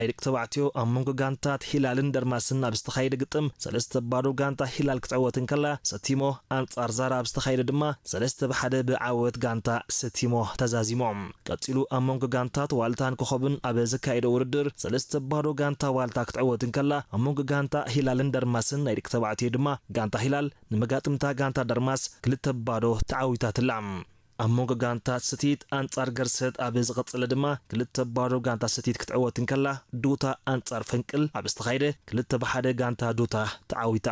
ናይደቂ ተባዕትዮ ኣብ መንጎ ጋንታት ሂላልን ደርማስን ኣብ ዝተኻየደ ግጥም 3-0 ጋንታ ሂላል ክትዕወትን ከላ ሰቲሞ ኣንጻር ዛራ ኣብ ዝተኻየደ ድማ 3-1 ብዓወት ጋንታ ሰቲሞ ተዛዚሞም ቀፂሉ ኣብ መንጎ ጋንታት ዋልታን ኮኸብን ኣብ ዘካየደ ውድድር 3-0 ጋንታ ዋልታ ክትዕወትን ከላ ኣብ መንጎ ጋንታ ሂላልን ደርማስን ናይደቂ ተባዕትዮ ድማ ጋንታ ሂላል ንመጋጥምታ ጋንታ ደርማስ 2-0 ተዓዊታትላ ኣብ መንጎ ጋንታ ሰቲት ኣንጻር ገርሰት ኣብ ዝቐጽለ ድማ 2-0 ጋንታ ሰቲት ክትዕወትን ከላ ዱታ ኣንጻር ፈንቅል ኣብ ዝተኻየደ 2-1 ጋንታ ዱታ ተዓዊታ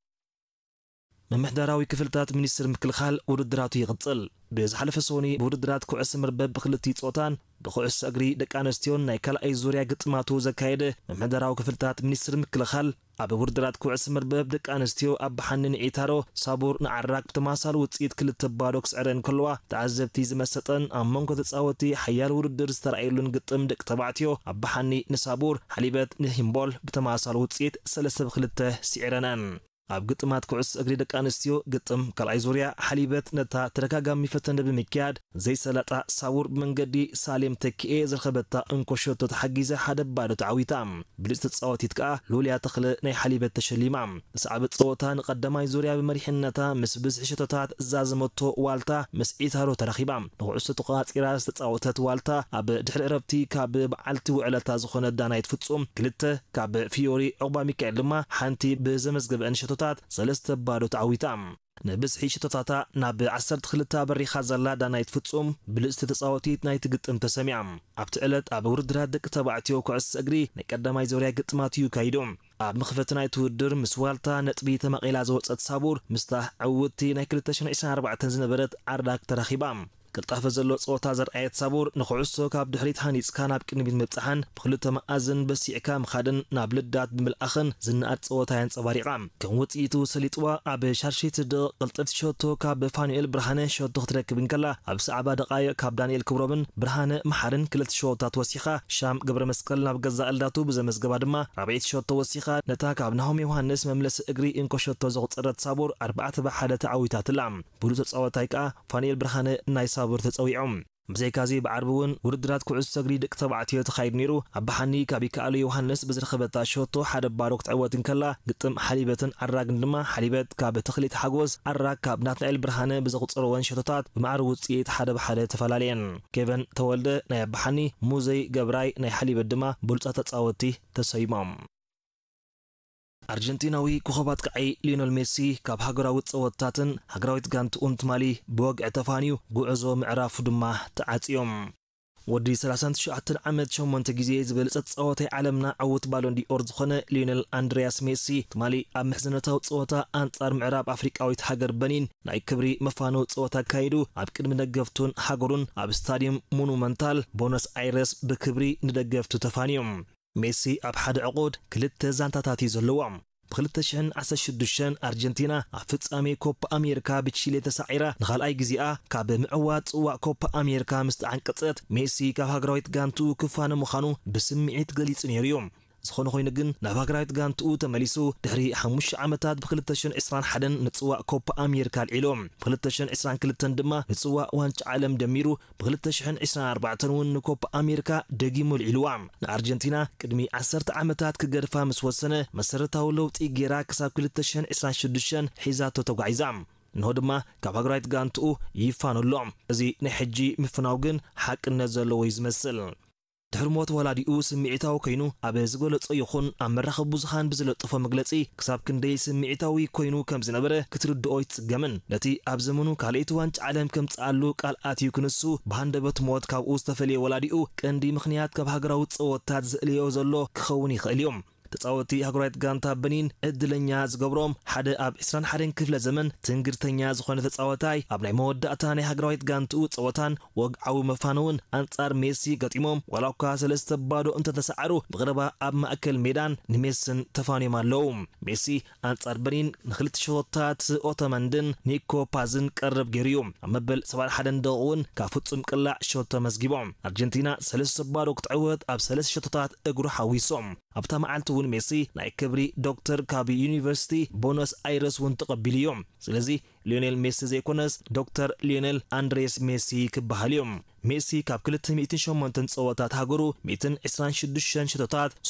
መምሕደራዊ ክፍልታት ሚኒስትር ምክልኻል ውድድራቱ ይቕጽል ብዝሓለፈ ሰኒ ብውድድራት ኩዕሶ መርበብ ብክልቲ ጾታን ብኩዕሶ እግሪ ደቂ ኣንስትዮን ናይ ካልኣይ ዙርያ ግጥማቱ ዘካየደ መምሕደራዊ ክፍልታት ሚኒስትር ምክልኻል ኣብ ውድድራት ኩዕሶ መርበብ ደቂ ኣንስትዮ ኣብ ብሓንን ዒታሮ ሳቡር ንዓራቅ ብተማሳሊ ውጽኢት 2-0 ክስዕረን ከለዋ ተዓዘብቲ ዝመሰጠን ኣብ መንጎ ተጻወቲ ሓያል ውድድር ዝተረኣየሉን ግጥም ደቂ ተባዕትዮ ኣብ ብሓኒ ንሳቡር ሓሊበት ንሂምቦል ብተማሳሊ ውጽኢት 3-2 ሲዕረነን ኣብ ግጥማት ኩዕሶ እግሪ ደቂ ኣንስትዮ ግጥም ካልኣይ ዙርያ ሓሊበት ነታ ተደጋጋሚ ፈተነ ብምክያድ ዘይሰለጣ ሳቡር ብመንገዲ ሳሌም ተኪኤ ዝረኸበታ እንኮሸቶ ተሓጊዘ 1-0 ተዓዊታ ብልጽ ተጻወቲት ከዓ ሉልያ ተኽለ ናይ ሓሊበት ተሸሊማ ንሰዓበት ጸወታ ንቐዳማይ ዙርያ ብመሪሕነታ ምስ ብዝሒ ሸቶታት እዛዘመቶ ዋልታ ምስ ዒታሮ ተረኺባ ንኩዕሶ ተቆጻጺራ ዝተጻወተት ዋልታ ኣብ ድሕሪ ዕረፍቲ ካብ በዓልቲ ውዕለታ ዝኾነ ዳናይት ፍጹም 2 ካብ ፊዮሪ ዕቁባ ሚካኤል ድማ ሓንቲ ብዘመዝገበን ሸቶ 3-0 ተዓዊታ ንብዝሒ ሸቶታታ ናብ 12 በሪኻ ዘላ ዳናይት ፍጹም ብልጽቲ ተጻወቲት ናይቲ ግጥም ተሰሚዓ ኣብቲ ዕለት ኣብ ውድድራት ደቂ ተባዕትዮ ኩዕሶ እግሪ ናይ ቀዳማይ ዙርያ ግጥማት እዩ ካይዱ ኣብ መኽፈቲ ናይቲ ውድድር ምስ ዋልታ ነጥቢ ተመቒላ ዝወፀት ሳቡር ምስታ ዕውቲ ናይ 2024 ዝነበረት ዓራክ ተራኺባ ቅልጣፈ ዘሎ ጸወታ ዘርአየት ሳቡር ንኩዕሶ ካብ ድሕሪት ሃኒጽካ ናብ ቅድሚት ምብጽሓን ብክልተ መኣዝን በሲዕካ ምኻድን ናብ ልዳት ብምልኣኽን ዝነኣድ ጸወታ የንጸባሪቓ ከም ውጽኢቱ ሰሊጥዋ ኣብ ሻርሸይት ደቂቕ ቅልጥፍቲ ሸቶ ካብ ፋኑኤል ብርሃነ ሸቶ ክትረክብን ከላ ኣብ ሰዓባ ደቓይቕ ካብ ዳንኤል ክብሮምን ብርሃነ መሓርን 2 ሸቶታት ወሲኻ ሻም ገብረ መስቀል ናብ ገዛ እልዳቱ ብዘመዝገባ ድማ 4 ሸቶ ወሲኻ ነታ ካብ ናሆም ዮሃንስ መምለሲ እግሪ እንኮ ሸቶ ዘቑፀረት ሳቡር 4-1 ተዓዊታትላ ብሉፅ ጸወታይ ከዓ ፋኑኤል ብርሃነ ናይ ሳቡር ተጸዊዖም ብዘይካዚ ብዓርብውን ውድድራት ኩዕሶ እግሪ ደቂ ተባዕትዮ ተኻይዱ ነይሩ ኣብ ብሓኒ ካብ ይከኣሉ ዮሃንስ ብዝረኸበታ ሸቶ 1-0 ክትዕወትን ከላ ግጥም ሓሊበትን ዓራግን ድማ ሓሊበት ካብ ተኽሊት ሓጎስ ዓራግ ካብ ናትናኤል ብርሃነ ብዘቑፀረወን ሸቶታት ብማዕረ ውጽኢት 1-1 ተፈላለየን ኬቨን ተወልደ ናይ ብሓኒ ሙዘይ ገብራይ ናይ ሓሊበት ድማ ብሉጻ ተጻወቲ ተሰይሞም አርጀንቲናዊ ኮኸባት ከዓይ ሊዮኔል ሜሲ ካብ ሃገራዊ ጸወታትን ሃገራዊት ጋንትኡን ትማሊ ብወግዕ ተፋንዩ ጉዕዞ ምዕራፉ ድማ ተዓጽዮም ወዲ 39 ዓመት 8 ግዜ ዝበለጸ ጸወታይ ዓለምና ዓወት ባሎን ዲኦር ዝኾነ ሊዮኔል አንድሪያስ ሜሲ ትማሊ ኣብ ምሕዝነታዊ ጸወታ አንጻር ምዕራብ አፍሪቃዊት ሃገር በኒን ናይ ክብሪ መፋኖ ጸወታ ካይዱ ኣብ ቅድሚ ደገፍቱን ሃገሩን ኣብ ስታዲየም ሞኑመንታል ቦነስ አይረስ ብክብሪ ንደገፍቱ ተፋንዮም ሜሲ ኣብ ሓደ ዕቁድ 2 ዛንታታት ዘለዎም ብ2016 አርጀንቲና ኣብ ፍጻሜ ኮፓ አሜሪካ ብቺሌ ተሳዒራ ንኻልኣይ ግዜኣ ካብ ምዕዋት ጽዋዕ ኮፓ አሜሪካ ምስ ተዓንቀጸት ሜሲ ካብ ሃገራዊት ጋንቱ ክፋነ ምዃኑ ብስምዒት ገሊጹ ነይሩ እዩ ዝኾነ ኮይኑ ግን ናብ ሃገራዊት ጋንቱ ተመሊሱ ድሕሪ 5 ዓመታት ብ2021 ንጽዋዕ ኮፓ አሜሪካ ልዒሎም ብ2022 ድማ ንጽዋዕ ዋንጫ ዓለም ደሚሩ ብ2024 እውን ንኮፓ አሜሪካ ደጊሙ ልዒልዋ ንአርጀንቲና ቅድሚ 10 ዓመታት ክገድፋ ምስ ወሰነ መሰረታዊ ለውጢ ጌራ ክሳብ 2026 ሒዛቶ ተጓዒዛ እንሆ ድማ ካብ ሃገራዊት ጋንቱ ይፋነሎም እዚ ናይ ሕጂ ምፍናው ግን ሓቅነት ዘለዎ ይዝመስል ድሕርሞት ወላዲኡ ስምዒታዊ ኮይኑ ኣብ ዝገለጾ ይኹን ኣብ መራኸቢ ብዙሃን ብዝለጥፎ መግለጺ ክሳብ ክንደይ ስምዒታዊ ኮይኑ ከም ዝነበረ ክትርድኦ ይጽገምን ነቲ ኣብ ዘመኑ ካልእቲ ዋንጫ ዓለም ከም ጻሉ ቃልኣት ይክንሱ ብሃንደበት ሞት ካብኡ ዝተፈልየ ወላዲኡ ቀንዲ ምኽንያት ካብ ሃገራዊ ጸወታት ዝእልዮ ዘሎ ክኸውን ይኽእል እዮም ተጻወቲ ሃገራዊት ጋንታ በኒን ዕድለኛ ዝገብሮም ሓደ ኣብ 21 ክፍለ ዘመን ትንግርተኛ ዝኾነ ተጻወታይ ኣብ ናይ መወዳእታ ናይ ሃገራዊት ጋንቱ ጸወታን ወግዓዊ መፋነውን አንጻር ሜሲ ገጢሞም ወላኳ 3-0 እንተተሰዓሩ ብቐረባ ኣብ ማእከል ሜዳን ንሜስን ተፋንዮም ኣለዉ ሜሲ አንጻር በኒን ንኽልተ ሸቶታት ኦቶመንድን ኒኮ ፓዝን ቀረብ ገይሩ ኣብ መበል 71 ደቂቕን ካብ ፍጹም ቅላዕ ሸቶ መስጊቦም አርጀንቲና 3-0 ክትዕወት ኣብ 3 ሸቶታት እግሩ ሓዊሶም ኣብታ መዓልቲ እውን ሜሲ ናይ ክብሪ ዶክተር ካብ ዩኒቨርሲቲ ቦነስ አይረስ እውን ተቐቢሉ እዮም ስለዚ ሊዮኔል ሜሲ ዘይኮነስ ዶክተር ሊዮኔል አንድሬስ ሜሲ ክበሃል እዮም ሜሲ ካብ 208 ፀወታት ሃገሩ 126 ሸቶታት